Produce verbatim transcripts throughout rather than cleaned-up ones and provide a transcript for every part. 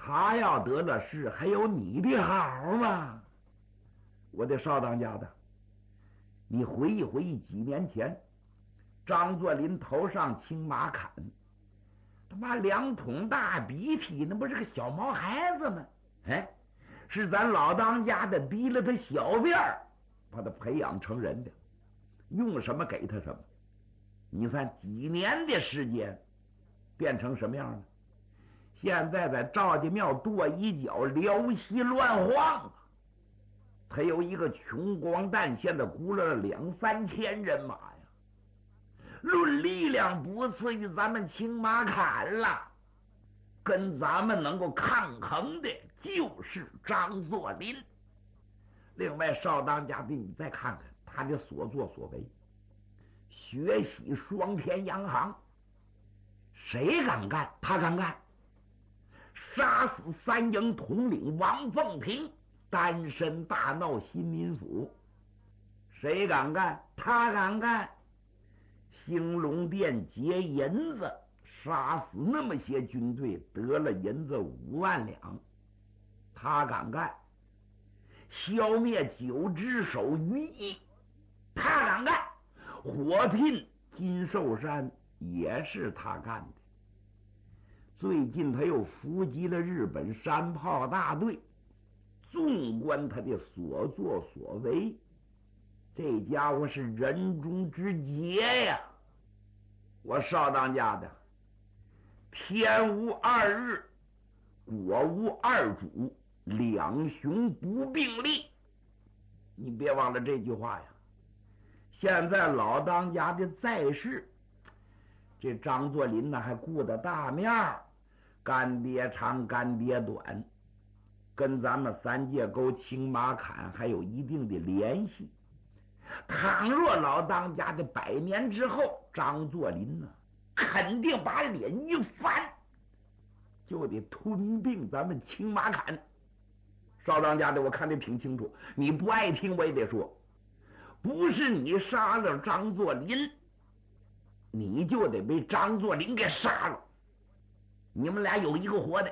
他要得了势，还有你的好吗？我的少当家的，你回忆回忆几年前，张作霖头上青马坎，他妈两桶大鼻涕，那不是个小毛孩子吗？哎，是咱老当家的逼了他小辫儿，把他培养成人的，用什么给他什么。你算几年的时间变成什么样了？现在在赵家庙跺一脚，撩席乱晃啊！他有一个穷光蛋，现在雇了两三千人马呀，论力量不次于咱们青马坎了。跟咱们能够抗衡的就是张作霖。另外，少当家的，你再看看他的所作所为，学习双田洋行，谁敢干？他敢干。杀死三营统领王凤亭，单身大闹新民府，谁敢干？他敢干。兴隆殿劫银子，杀死那么些军队，得了银子五万两，他敢干。消灭九只手于毅，他敢干。火拼金寿山，也是他干的。最近他又伏击了日本山炮大队，纵观他的所作所为，这家伙是人中之杰呀！我少当家的，天无二日，国无二主，两雄不并立。你别忘了这句话呀！现在老当家的在世，这张作霖呢还顾得大面儿，干爹长干爹短，跟咱们三界沟青马坎还有一定的联系。倘若老当家的百年之后，张作霖呢肯定把脸一翻，就得吞并咱们青马坎。少当家的，我看得挺清楚，你不爱听我也得说，不是你杀了张作霖，你就得被张作霖给杀了。你们俩有一个活的。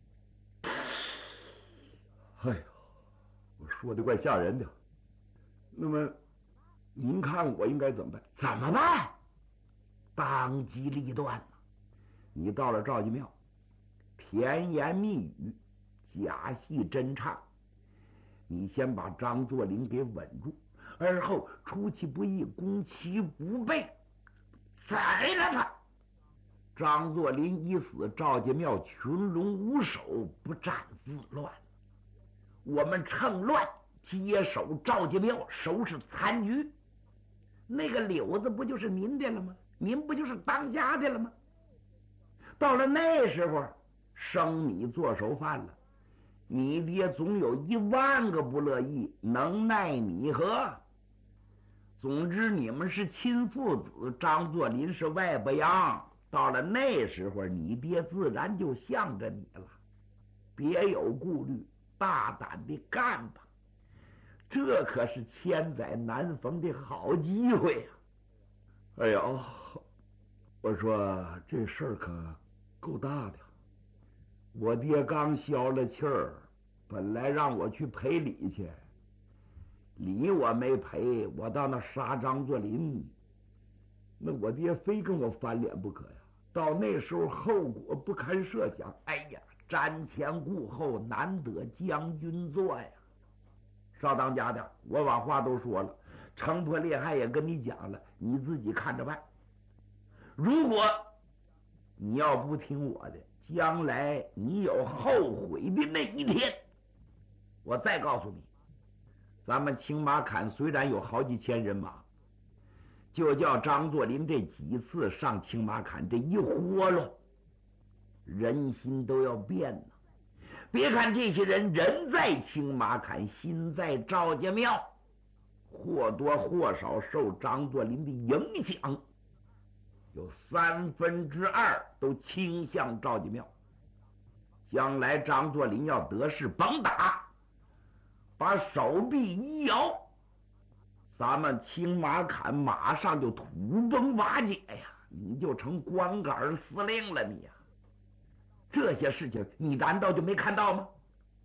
哎呀，我说的怪吓人的。那么您看我应该怎么办？怎么办？当机立断。你到了赵家庙，甜言蜜语，假戏真唱，你先把张作霖给稳住，而后出其不意，攻其不备，宰了他。张作霖一死，赵家庙群龙无首，不战自乱。我们趁乱接手赵家庙，收拾残局。那个柳子不就是您的了吗？您不就是当家的了吗？到了那时候，生米做熟饭了，你爹总有一万个不乐意，能奈你何？总之，你们是亲父子，张作霖是外伯阳。到了那时候，你爹自然就向着你了。别有顾虑，大胆的干吧，这可是千载难逢的好机会呀！哎呦，我说这事儿可够大的。我爹刚消了气儿，本来让我去赔礼去，礼我没赔，我到那杀张作霖，那我爹非跟我翻脸不可呀！到那时候后果不堪设想。哎呀，瞻前顾后，难得将军做呀！少当家的，我把话都说了，城破裂害也跟你讲了，你自己看着办。如果你要不听我的，将来你有后悔的那一天。我再告诉你，咱们青马坎虽然有好几千人马，就叫张作霖这几次上青马坎，这一活动，人心都要变了。别看这些人人在青马坎，心在赵家庙，或多或少受张作霖的影响，有三分之二都倾向赵家庙。将来张作霖要得势，甭打，把手臂一摇，咱们青马坎马上就土崩瓦解呀，你就成光杆司令了你呀！ 这些事情你难道就没看到吗？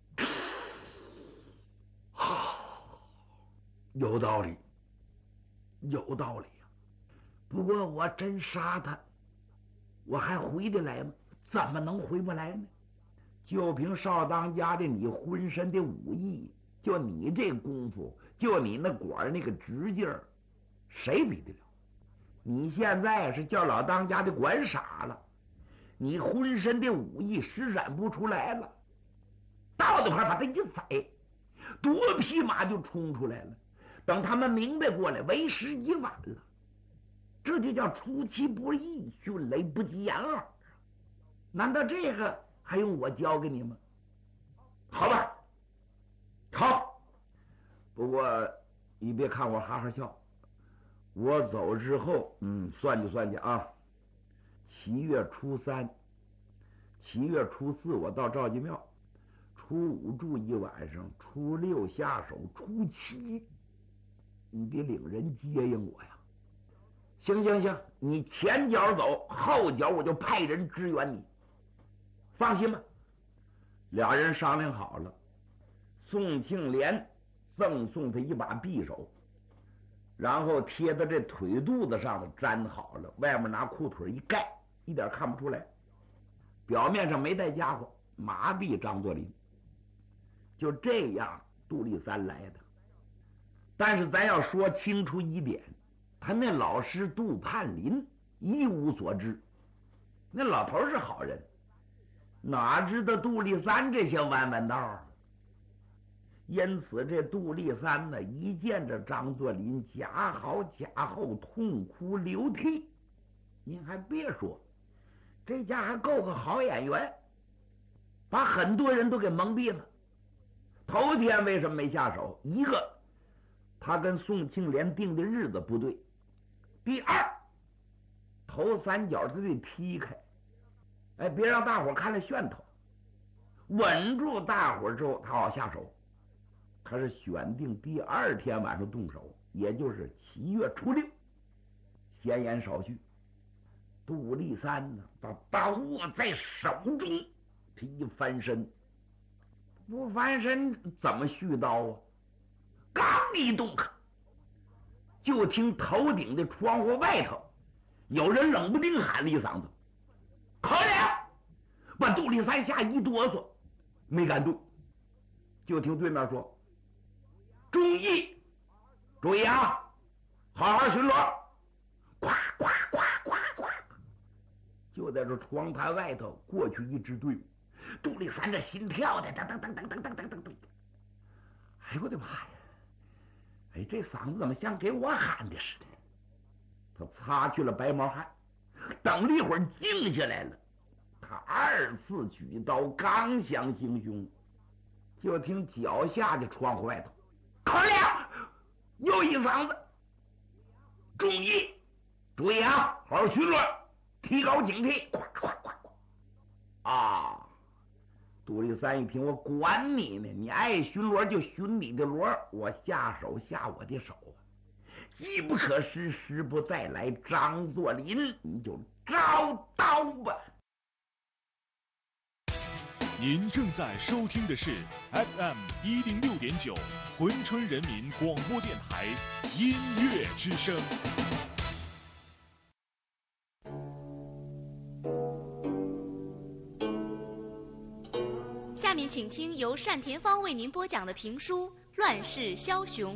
有道理，有道理呀、啊。不过我真杀他，我还回得来吗？怎么能回不来呢？就凭少当家的你浑身的武艺，就你这功夫，就你那管那个直劲儿，谁比得了？你现在是叫老当家的管傻了，你浑身的武艺施展不出来了，到那块把他一宰，多匹马就冲出来了。等他们明白过来，为时已晚了。这就叫出其不意，迅雷不及掩耳。难道这个还用我教给你吗？好吧，好。不过你别看我哈哈笑，我走之后，嗯，算计算计啊。七月初三，七月初四我到赵家庙，初五住一晚上，初六下手，初七你得领人接应我呀。行行行，你前脚走，后脚我就派人支援你，放心吧。俩人商量好了，宋庆莲赠送他一把匕首，然后贴在这腿肚子上头粘好了，外面拿裤腿一盖，一点看不出来。表面上没带家伙，麻痹张作霖。就这样，杜立三来的。但是咱要说清楚一点，他那老师杜盼林一无所知。那老头是好人，哪知道杜立三这些弯弯道？因此这杜立三呢，一见着张作霖，假好假后，痛哭流涕。您还别说，这家还够个好演员，把很多人都给蒙蔽了。头天为什么没下手？一个，他跟宋庆莲定的日子不对；第二，头三脚他得踢开，哎，别让大伙看了炫头，稳住大伙之后，他好下手。他是选定第二天晚上动手，也就是七月初六。闲言少叙，杜立三呢，把刀握在手中，他一翻身，不翻身怎么续刀啊？刚一动弹，就听头顶的窗户外头有人冷不丁喊了一嗓子：“可了！”把杜立三吓一哆嗦，没敢动。就听对面说：“注意，注意啊，好好巡逻！”呱呱呱呱呱！就在这窗台外头过去一支队伍，杜立三这心跳的噔噔噔噔噔噔噔噔噔。哎呦我的妈呀！哎，这嗓子怎么像给我喊的似的？他擦去了白毛汗，等了一会儿静下来了。他二次举刀，刚想行凶，就听脚下的窗户外头，可了！又一嗓子，注意，注意啊，好好巡逻，提高警惕！呱呱呱呱！啊！杜立三一听，我管你呢，你爱巡逻就巡你的逻，我下手下我的手，机不可失，时不再来。张作霖，你就招刀吧。 您正在收听的是 F M 一零六点九珲春人民广播电台音乐之声。 下面请听由单田芳为您播讲的评书《乱世枭雄》。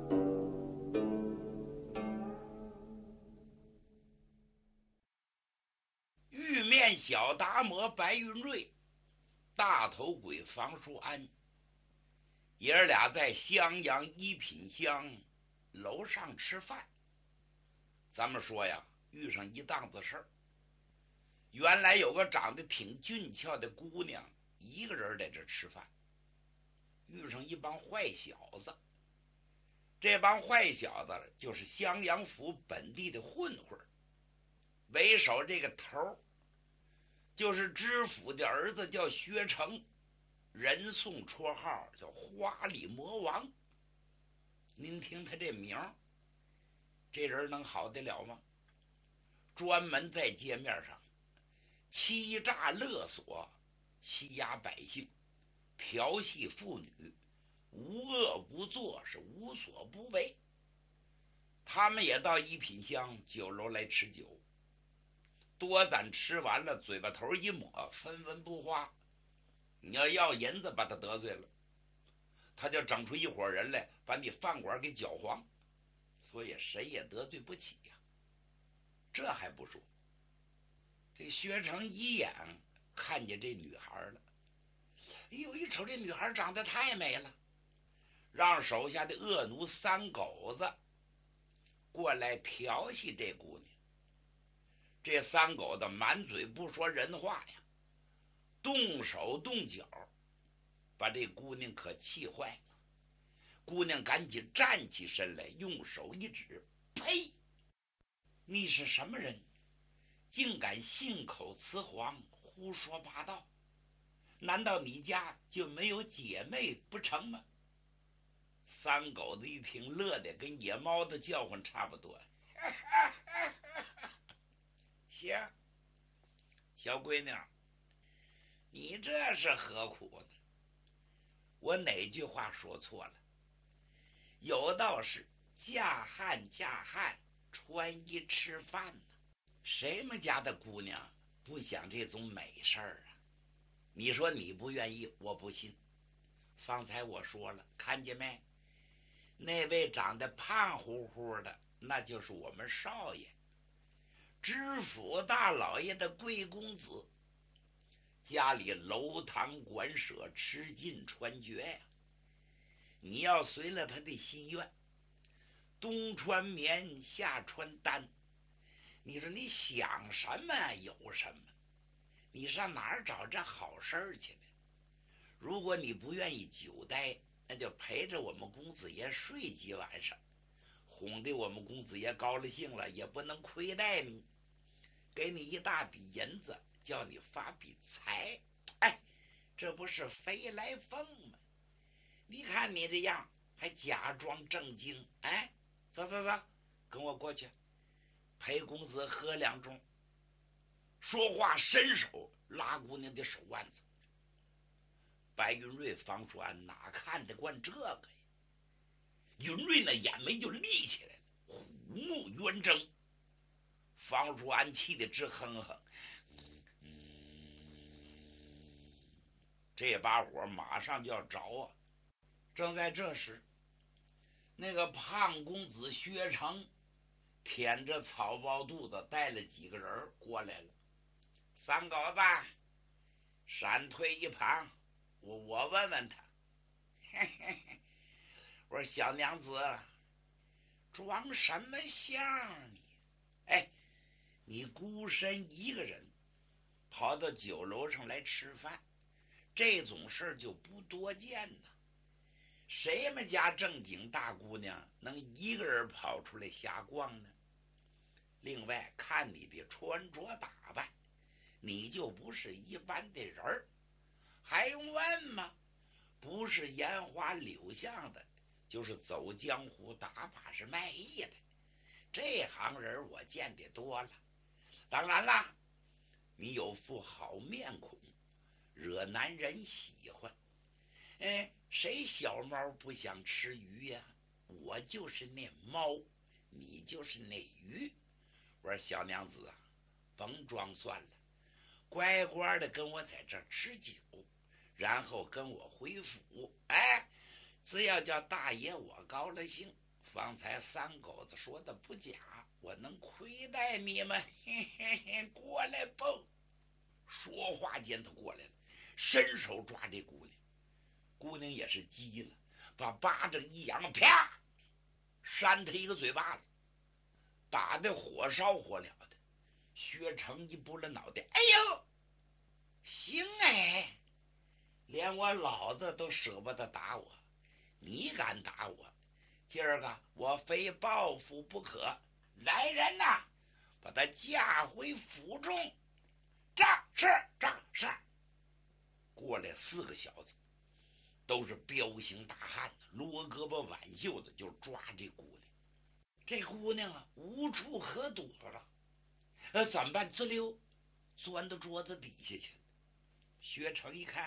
玉面小达摩白云瑞，大头鬼房叔安，爷儿俩在襄阳一品香楼上吃饭。咱们说呀，遇上一档子事儿。原来有个长得挺俊俏的姑娘，一个人在这吃饭，遇上一帮坏小子。这帮坏小子就是襄阳府本地的混混，为首这个头就是知府的儿子，叫薛成，人送绰号叫花里魔王。您听他这名，这人能好得了吗？专门在街面上欺诈勒索， 欺压百姓，调戏妇女，无恶不作，是无所不为。他们也到一品香酒楼来吃酒，多咱吃完了，嘴巴头一抹，分文不花。你要要银子，把他得罪了，他就整出一伙人来，把你饭馆给搅黄，所以谁也得罪不起呀。这还不说，这薛成一眼看见这女孩了，哎呦，一瞅这女孩长得太美了，让手下的恶奴三狗子过来调戏这姑娘。这三狗子满嘴不说人话呀，动手动脚，把这姑娘可气坏了。姑娘赶紧站起身来，用手一指：“呸！你是什么人？竟敢信口雌黄，胡说八道！难道你家就没有姐妹不成吗？”三狗子一听，乐得跟野猫的叫唤差不多。行，小闺女，你这是何苦呢？我哪句话说错了？有道是嫁汉嫁汉，穿衣吃饭呢。谁们家的姑娘不想这种美事儿啊？你说你不愿意，我不信。方才我说了，看见没？那位长得胖乎乎的，那就是我们少爷，知府大老爷的贵公子，家里楼堂馆舍，吃尽穿绝呀。你要随了他的心愿，冬穿棉，夏穿单，你说你想什么有什么，你上哪儿找这好事儿去呢？如果你不愿意久待，那就陪着我们公子爷睡几晚上，哄得我们公子爷高了兴了，也不能亏待你，给你一大笔银子，叫你发笔财。哎，这不是飞来凤吗？你看你这样，还假装正经。哎，走走走，跟我过去，陪公子喝两盅。说话伸手拉姑娘的手腕子。白云瑞、方树安哪看得惯这个呀？云瑞那眼眉就立起来了，虎目圆睁。方树安气得直哼哼，这把火马上就要着啊！正在这时，那个胖公子薛成舔着草包肚子，带了几个人过来了。三狗子，闪退一旁，我我问问他。嘿嘿嘿，我说小娘子，装什么相你？哎，你孤身一个人跑到酒楼上来吃饭，这种事就不多见呐。谁们家正经大姑娘能一个人跑出来瞎逛呢？另外看你的穿着打扮，你就不是一般的人儿，还用问吗？不是烟花柳巷的，就是走江湖打把式卖艺的，这行人我见得多了。当然啦，你有副好面孔，惹男人喜欢。哎，谁小猫不想吃鱼呀？我就是那猫，你就是那鱼。我说小娘子啊，甭装算了，乖乖的跟我在这儿吃酒，然后跟我回府。哎，只要叫大爷我高了兴，方才三狗子说的不假，我能亏待你们？嘿嘿嘿，过来吧！说话间他过来了，伸手抓这姑娘。姑娘也是急了，把巴掌一扬，啪，扇他一个嘴巴子，打得火烧火燎的。薛成一拨了脑袋，哎呦，行哎，连我老子都舍不得打我，你敢打我？今儿个我非报复不可！来人呐，把他架回府中。仗是仗是。过来四个小子，都是彪形大汉，罗胳膊挽袖子就抓这姑娘。这姑娘啊，无处可躲了，呃，怎么办？滋溜，钻到桌子底下去了。 薛成一看，